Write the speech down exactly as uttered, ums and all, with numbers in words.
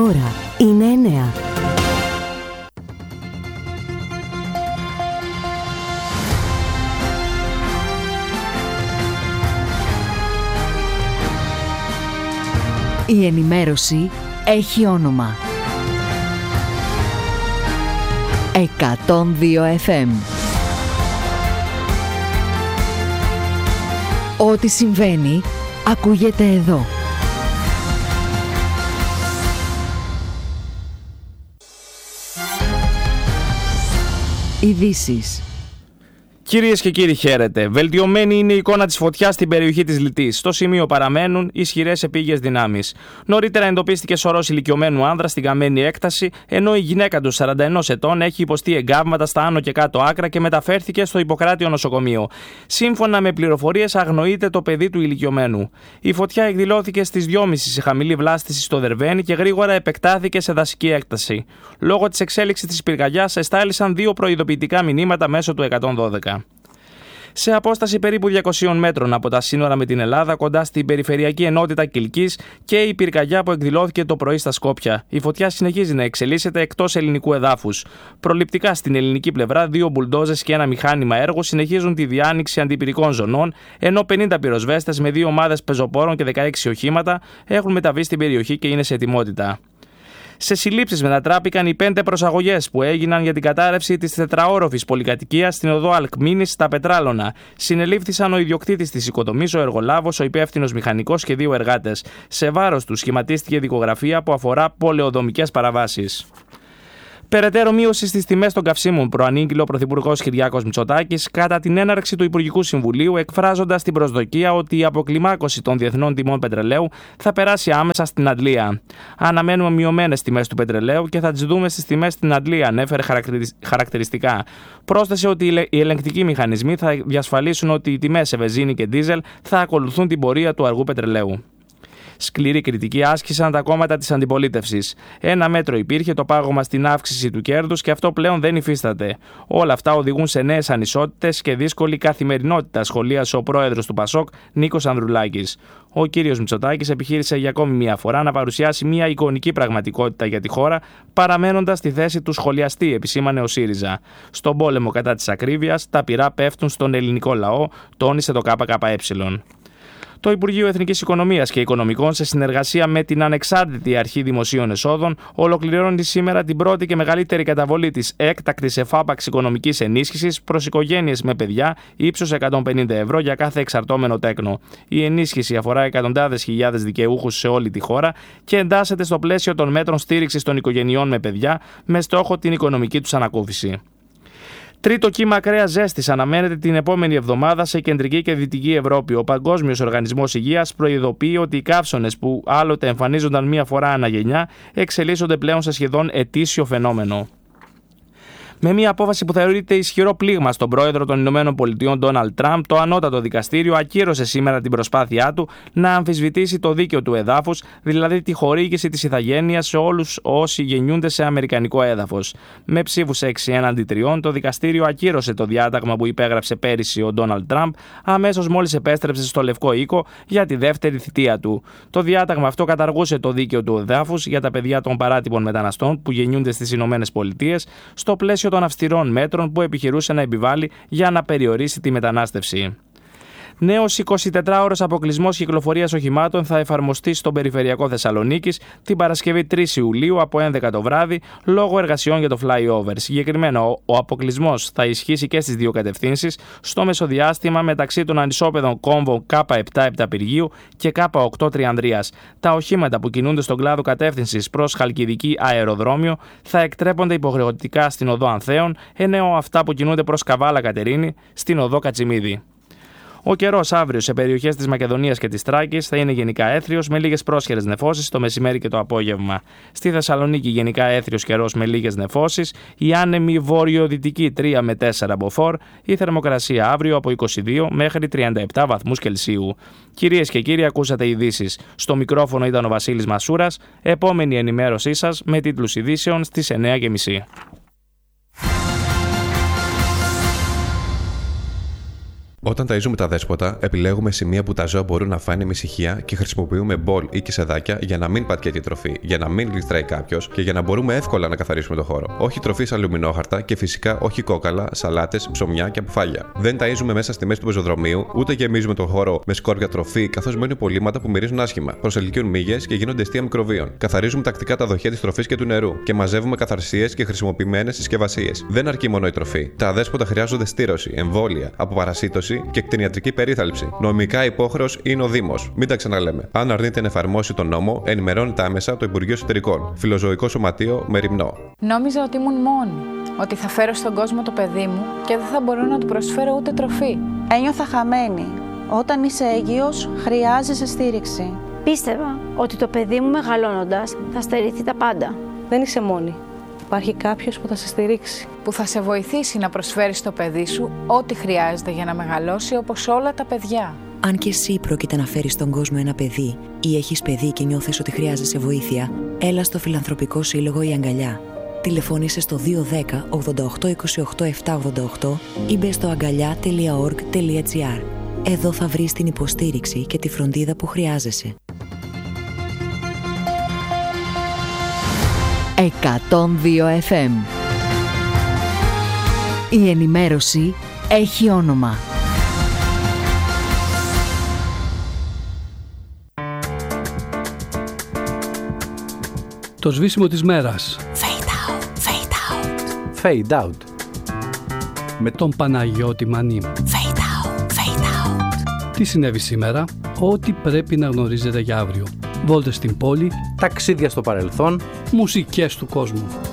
Η ώρα είναι εννέα. Η ενημέρωση έχει όνομα. εκατόν δύο εφ εμ. Ό,τι συμβαίνει, ακούγεται εδώ. Ειδήσεις. Κυρίες και κύριοι, χαίρετε. Βελτιωμένη είναι η εικόνα της φωτιάς στην περιοχή της Λυτής. Στο σημείο παραμένουν ισχυρές επίγειες δυνάμεις. Νωρίτερα εντοπίστηκε σωρός ηλικιωμένου άνδρα στην καμένη έκταση, ενώ η γυναίκα του σαράντα ενός ετών έχει υποστεί εγκάβματα στα άνω και κάτω άκρα και μεταφέρθηκε στο Ιπποκράτειο νοσοκομείο. Σύμφωνα με πληροφορίες, αγνοείται το παιδί του ηλικιωμένου. Η φωτιά εκδηλώθηκε στις δυόμιση σε χαμηλή βλάστηση στο Δερβένι και γρήγορα επεκτάθηκε σε δασική έκταση. Λόγω της εξέλιξης της πυρκαγιάς, εστάλησαν δύο προειδοποιητικά μηνύματα μέσω του εκατόν δώδεκα. Σε απόσταση περίπου διακοσίων μέτρων από τα σύνορα με την Ελλάδα, κοντά στην περιφερειακή ενότητα Κιλκής, και η πυρκαγιά που εκδηλώθηκε το πρωί στα Σκόπια. Η φωτιά συνεχίζει να εξελίσσεται εκτός ελληνικού εδάφους. Προληπτικά στην ελληνική πλευρά, δύο μπουλντόζες και ένα μηχάνημα έργου συνεχίζουν τη διάνοιξη αντιπυρικών ζωνών, ενώ πενήντα πυροσβέστες με δύο ομάδες πεζοπόρων και δεκαέξι οχήματα έχουν μεταβεί στην περιοχή και είναι σε ετοιμότητα. Σε συλλήψεις μετατράπηκαν οι πέντε προσαγωγές που έγιναν για την κατάρρευση της τετραόροφης πολυκατοικίας στην οδό Αλκμίνης στα Πετράλωνα. Συνελήφθησαν ο ιδιοκτήτης της οικοδομής, ο εργολάβος, ο υπεύθυνος μηχανικός και δύο εργάτες. Σε βάρος τους σχηματίστηκε δικογραφία που αφορά πολεοδομικές παραβάσεις. Περαιτέρω μείωση στις τιμές των καυσίμων προανήγγειλε ο Πρωθυπουργός Κυριάκος Μητσοτάκης κατά την έναρξη του Υπουργικού Συμβουλίου, εκφράζοντας την προσδοκία ότι η αποκλιμάκωση των διεθνών τιμών πετρελαίου θα περάσει άμεσα στην Αντλία. Αναμένουμε μειωμένες τιμές του πετρελαίου και θα τις δούμε στις τιμές στην Αντλία, ανέφερε χαρακτηριστικά. Πρόσθεσε ότι οι ελεγκτικοί μηχανισμοί θα διασφαλίσουν ότι οι τιμές σε βενζίνη και ντίζελ θα ακολουθούν την πορεία του αργού πετρελαίου. Σκληρή κριτική άσκησαν τα κόμματα της αντιπολίτευσης. Ένα μέτρο υπήρχε, το πάγωμα στην αύξηση του κέρδους, και αυτό πλέον δεν υφίσταται. Όλα αυτά οδηγούν σε νέες ανισότητες και δύσκολη καθημερινότητα, σχολίασε ο πρόεδρος του Πασόκ, Νίκος Ανδρουλάκης. Ο κύριος Μητσοτάκης επιχείρησε για ακόμη μία φορά να παρουσιάσει μία εικονική πραγματικότητα για τη χώρα, παραμένοντας στη θέση του σχολιαστή, επισήμανε ο ΣΥΡΙΖΑ. Στον πόλεμο κατά της ακρίβειας, τα πυρά πέφτουν στον ελληνικό λαό, τόνισε το ΚΚΕ. Το Υπουργείο Εθνικής Οικονομίας και Οικονομικών, σε συνεργασία με την Ανεξάρτητη Αρχή Δημοσίων Εσόδων, ολοκληρώνει σήμερα την πρώτη και μεγαλύτερη καταβολή της έκτακτης εφάπαξ οικονομικής ενίσχυσης προς οικογένειες με παιδιά, ύψους εκατόν πενήντα ευρώ για κάθε εξαρτώμενο τέκνο. Η ενίσχυση αφορά εκατοντάδες χιλιάδες δικαιούχους σε όλη τη χώρα και εντάσσεται στο πλαίσιο των μέτρων στήριξης των οικογενειών με παιδιά, με στόχο την οικονομική τους ανακούφιση. Τρίτο κύμα ακραίας ζέστης αναμένεται την επόμενη εβδομάδα σε κεντρική και δυτική Ευρώπη. Ο Παγκόσμιος Οργανισμός Υγείας προειδοποιεί ότι οι καύσωνες που άλλοτε εμφανίζονταν μία φορά ανά γενιά εξελίσσονται πλέον σε σχεδόν ετήσιο φαινόμενο. Με μια απόφαση που θεωρείται ισχυρό πλήγμα στον πρόεδρο των Ηνωμένων Πολιτειών Ντόναλντ Τραμπ, το ανώτατο δικαστήριο ακύρωσε σήμερα την προσπάθειά του να αμφισβητήσει το δίκαιο του εδάφους, δηλαδή τη χορήγηση της ηθαγένειας σε όλους όσοι γεννιούνται σε αμερικανικό έδαφος. Με ψήφους έξι έναντι τριών, το δικαστήριο ακύρωσε το διάταγμα που υπέγραψε πέρυσι ο Ντόναλντ Τραμπ, αμέσως μόλις επέστρεψε στο Λευκό Οίκο για τη δεύτερη θητεία του. Το διάταγμα αυτό καταργούσε το δίκαιο του εδάφους για τα παιδιά των παράτυπων μεταναστών που γεννιούνται στις Ηνωμένες Πολιτείες, στο πλαίσιο των αυστηρών μέτρων που επιχειρούσε να επιβάλλει για να περιορίσει τη μετανάστευση. Νέος εικοσιτετράωρος αποκλεισμός κυκλοφορίας οχημάτων θα εφαρμοστεί στον περιφερειακό Θεσσαλονίκης την Παρασκευή τρεις Ιουλίου από έντεκα το βράδυ λόγω εργασιών για το flyover. Συγκεκριμένα, ο αποκλεισμός θα ισχύσει και στις δύο κατευθύνσεις στο μεσοδιάστημα μεταξύ των ανισόπεδων κόμβων Κ επτά Επταπηργίου και Κ οκτώ Τριανδρίας. Τα οχήματα που κινούνται στον κλάδο κατεύθυνσης προς Χαλκιδική αεροδρόμιο θα εκτρέπονται υποχρεωτικά στην οδό Ανθέων, ενώ αυτά που κινούνται προς Καβάλα Κατερίνη στην οδό Κατσιμίδη. Ο καιρός αύριο σε περιοχές της Μακεδονίας και της Θράκης θα είναι γενικά έθριος με λίγες πρόσχερες νεφώσεις το μεσημέρι και το απόγευμα. Στη Θεσσαλονίκη γενικά έθριος καιρός με λίγες νεφώσεις, η άνεμη βορειοδυτική τρία με τέσσερα μποφόρ, η θερμοκρασία αύριο από είκοσι δύο μέχρι τριάντα επτά βαθμούς Κελσίου. Κυρίες και κύριοι, ακούσατε ειδήσεις. Στο μικρόφωνο ήταν ο Βασίλης Μασούρας. Επόμενη ενημέρωσή σας με τίτλους ειδήσεων στις εννέα και μισή. Όταν ταΐζουμε τα δέσποτα, επιλέγουμε σημεία που τα ζώα μπορούν να φάνε με ησυχία και χρησιμοποιούμε μπολ ή κισεδάκια για να μην πατιέται η τροφή, για να μην γλιστράει κάποιος και για να μπορούμε εύκολα να καθαρίσουμε το χώρο. Όχι τροφή σε αλουμινόχαρτα και φυσικά όχι κόκαλα, σαλάτες, ψωμιά και αποφάγια. Δεν ταΐζουμε μέσα στη μέση του πεζοδρομίου, ούτε γεμίζουμε τον χώρο με σκόρπια τροφή, καθώς μένουν υπολείμματα που μυρίζουν άσχημα, προσελκύουν μύγες και γίνονται αιστεία μικροβίων. Καθαρίζουμε τακτικά τα δοχεία της τροφής και του νερού και μαζεύουμε καθαρσίες και χρησιμοποιημένες συσκευασίες. Δεν αρκεί μόνο η τροφή. Τα αδέσποτα χρειάζονται στήρωση, εμβόλια, αποπαρασίτωση και κτηνιατρική περίθαλψη. Νομικά υπόχρεος είναι ο Δήμος. Μην τα ξαναλέμε. Αν αρνείται να εφαρμόσει τον νόμο, ενημερώνεται άμεσα το Υπουργείο Εσωτερικών. Φιλοζωικό Σωματείο Μεριμνό. Νόμιζα ότι ήμουν μόνη. Ότι θα φέρω στον κόσμο το παιδί μου και δεν θα μπορώ να του προσφέρω ούτε τροφή. Ένιωθα χαμένη. Όταν είσαι έγκυος, χρειάζεσαι στήριξη. Πίστευα ότι το παιδί μου μεγαλώνοντας θα στερηθεί τα πάντα. Δεν είσαι μόνη. Υπάρχει κάποιος που θα σε στηρίξει. Που θα σε βοηθήσει να προσφέρεις στο παιδί σου ό,τι χρειάζεται για να μεγαλώσει όπως όλα τα παιδιά. Αν και εσύ πρόκειται να φέρεις στον κόσμο ένα παιδί ή έχεις παιδί και νιώθεις ότι χρειάζεσαι βοήθεια, έλα στο Φιλανθρωπικό Σύλλογο Η Αγκαλιά. Τηλεφώνησε στο δύο ένα μηδέν ογδόντα οκτώ είκοσι οκτώ επτακόσια ογδόντα οκτώ ή μπες στο αγκαλιά τελεία org τελεία gr. Εδώ θα βρεις την υποστήριξη και τη φροντίδα που χρειάζεσαι. εκατόν δύο εφ εμ. Η ενημέρωση έχει όνομα. Το σβήσιμο της μέρας. Fade out, fade out. Fade out. Με τον Παναγιώτη Μανή. Fade out, fade out. Τι συνέβη σήμερα, ό,τι πρέπει να γνωρίζετε για αύριο. Βόλτες στην πόλη, ταξίδια στο παρελθόν, μουσικές του κόσμου.